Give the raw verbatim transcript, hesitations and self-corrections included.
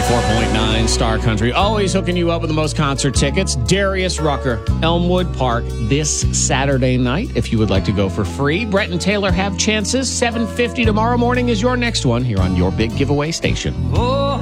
four point nine Star Country, always hooking you up with the most concert tickets. Darius Rucker, Elmwood Park, this Saturday night, if you would like to go for free. Brett and Taylor have chances. seven fifty tomorrow morning is your next one here on your big giveaway station. Oh.